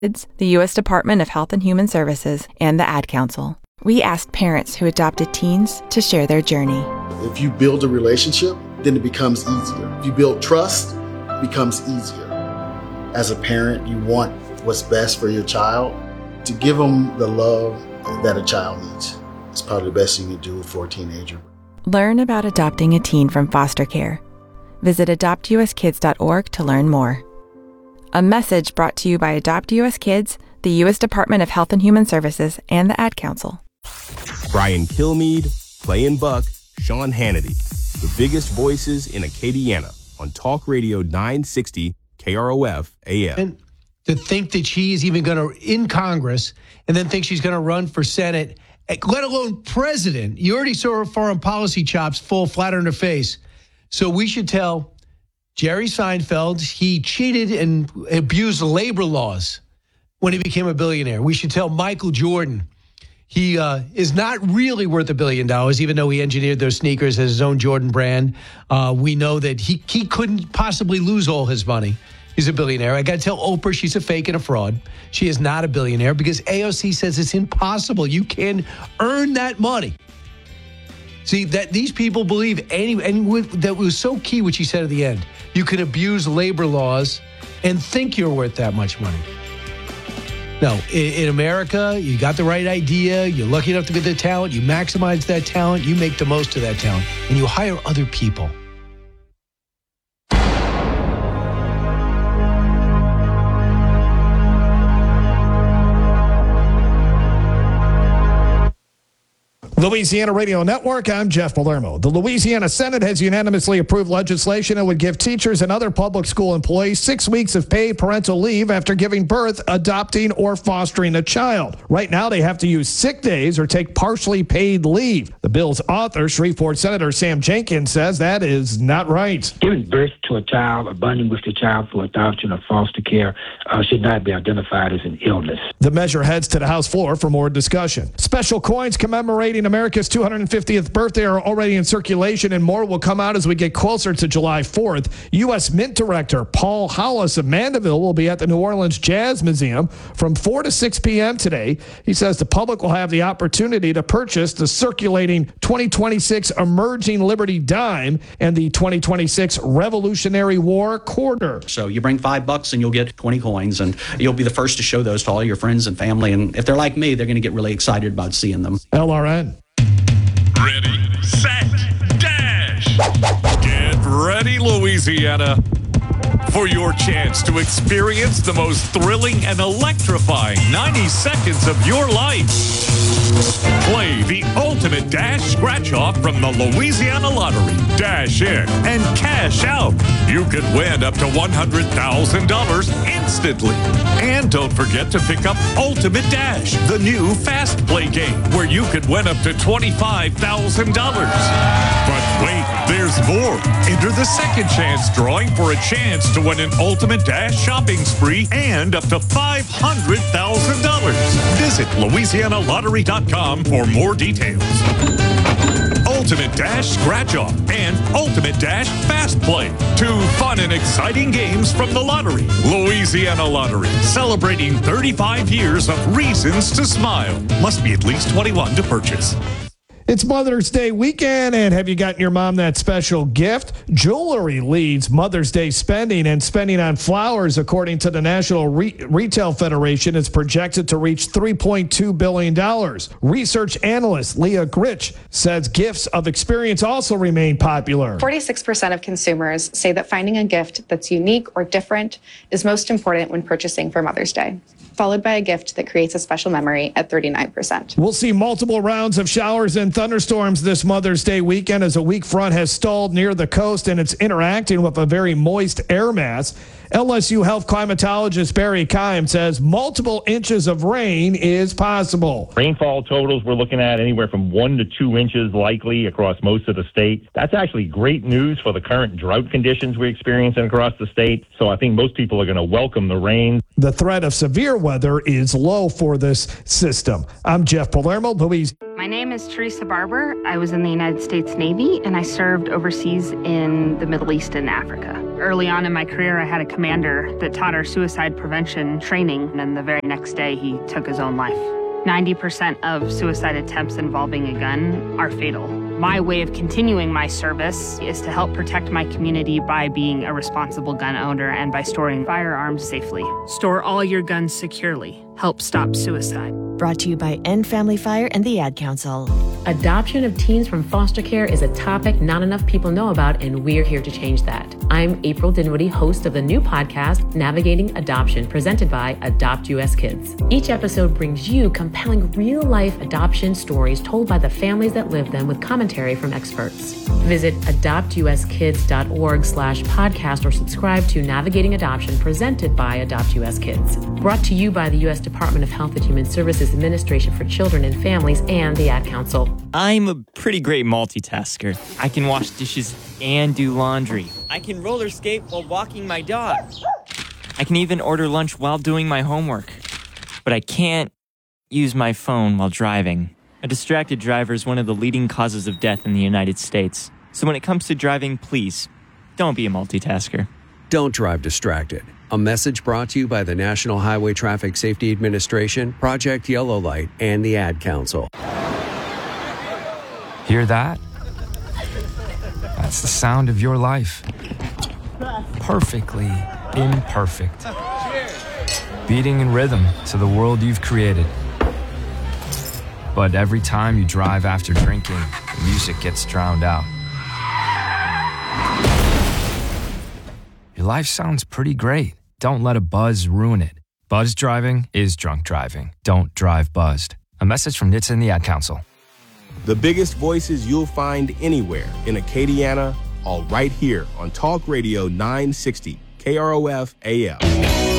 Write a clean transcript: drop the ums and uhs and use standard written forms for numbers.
the U.S. Department of Health and Human Services, and the Ad Council. We asked parents who adopted teens to share their journey. If you build a relationship, then it becomes easier. If you build trust, it becomes easier. As a parent, you want what's best for your child. To give them the love that a child needs. It's probably the best thing you can do for a teenager. Learn about adopting a teen from foster care. Visit adoptuskids.org to learn more. A message brought to you by Adopt US Kids, the U.S. Department of Health and Human Services, and the Ad Council. Brian Kilmeade, Playin' Buck, Sean Hannity. The biggest voices in Acadiana on Talk Radio 960 KROF AM. And to think that she is even going to, in Congress, and then think she's going to run for Senate, let alone president. You already saw her foreign policy chops fall flat on her face. So we should tell Jerry Seinfeld he cheated and abused labor laws when he became a billionaire. We should tell Michael Jordan he is not really worth $1 billion, even though he engineered those sneakers as his own Jordan brand. We know that he couldn't possibly lose all his money. He's a billionaire. I got to tell Oprah she's a fake and a fraud. She is not a billionaire because AOC says it's impossible. You can earn that money. See, that these people believe that was so key what she said at the end. You can abuse labor laws and think you're worth that much money. No, in America, you got the right idea. You're lucky enough to get the talent. You maximize that talent. You make the most of that talent. And you hire other people. Louisiana Radio Network, I'm Jeff Palermo. The Louisiana Senate has unanimously approved legislation that would give teachers and other public school employees 6 weeks of paid parental leave after giving birth, adopting, or fostering a child. Right now, they have to use sick days or take partially paid leave. The bill's author, Shreveport Senator Sam Jenkins, says that is not right. Giving birth to a child, or bonding with the child for adoption or foster care should not be identified as an illness. The measure heads to the House floor for more discussion. Special coins commemorating America's 250th birthday are already in circulation, and more will come out as we get closer to July 4th. U.S. Mint Director Paul Hollis of Mandeville will be at the New Orleans Jazz Museum from 4 to 6 p.m. today. He says the public will have the opportunity to purchase the circulating 2026 Emerging Liberty Dime and the 2026 Revolutionary War Quarter. So you bring $5 and you'll get 20 coins, and you'll be the first to show those to all your friends and family. And if they're like me, they're going to get really excited about seeing them. LRN. Ready, set, dash. Get ready, Louisiana, for your chance to experience the most thrilling and electrifying 90 seconds of your life. Play the ultimate dash scratch-off from the Louisiana Lottery. Dash in and cash out. You could win up to $100,000 instantly. And don't forget to pick up Ultimate Dash, the new Fast Play game, where you could win up to $25,000. But wait, there's more. Enter the second chance drawing for a chance to win an Ultimate Dash shopping spree and up to $500,000. Visit LouisianaLottery.com for more details. Ultimate Dash Scratch Off and Ultimate Dash Fast Play. 2 fun and exciting games from the lottery. Louisiana Lottery, celebrating 35 years of reasons to smile. Must be at least 21 to purchase. It's Mother's Day weekend, and have you gotten your mom that special gift? Jewelry leads Mother's Day spending, and spending on flowers, according to the National Retail Federation, is projected to reach $3.2 billion. Research analyst Leah Gritch says gifts of experience also remain popular. 46% of consumers say that finding a gift that's unique or different is most important when purchasing for Mother's Day, followed by a gift that creates a special memory at 39%. We'll see multiple rounds of showers and thunderstorms this Mother's Day weekend as a weak front has stalled near the coast and it's interacting with a very moist air mass. LSU health climatologist Barry Keim says multiple inches of rain is possible. Rainfall totals we're looking at anywhere from 1 to 2 inches likely across most of the state. That's actually great news for the current drought conditions we're experiencing across the state. So I think most people are going to welcome the rain. The threat of severe weather is low for this system. I'm Jeff Palermo, Louise. My name is Teresa Barber. I was in the United States Navy and I served overseas in the Middle East and Africa. Early on in my career, I had a commander that taught our suicide prevention training, and then the very next day, he took his own life. 90% of suicide attempts involving a gun are fatal. My way of continuing my service is to help protect my community by being a responsible gun owner and by storing firearms safely. Store all your guns securely. Help stop suicide. Brought to you by End Family Fire and the Ad Council. Adoption of teens from foster care is a topic not enough people know about, and we're here to change that. I'm April Dinwiddie, host of the new podcast, Navigating Adoption, presented by Adopt US Kids. Each episode brings you compelling real-life adoption stories told by the families that live them with commentary from experts. Visit adoptuskids.org/podcast or subscribe to Navigating Adoption, presented by Adopt US Kids. Brought to you by the U.S. Department of Health and Human Services Administration for Children and Families and the Ad Council. I'm a pretty great multitasker. I can wash dishes and do laundry. I can roller skate while walking my dog. I can even order lunch while doing my homework. But I can't use my phone while driving. A distracted driver is one of the leading causes of death in the United States. So when it comes to driving, please, don't be a multitasker. Don't drive distracted. A message brought to you by the National Highway Traffic Safety Administration, Project Yellow Light, and the Ad Council. Hear that? That's the sound of your life. Perfectly imperfect. Beating in rhythm to the world you've created. But every time you drive after drinking, the music gets drowned out. Your life sounds pretty great. Don't let a buzz ruin it. Buzz driving is drunk driving. Don't drive buzzed. A message from NHTSA and the Ad Council. The biggest voices you'll find anywhere in Acadiana, all right here on Talk Radio 960 KROF AM.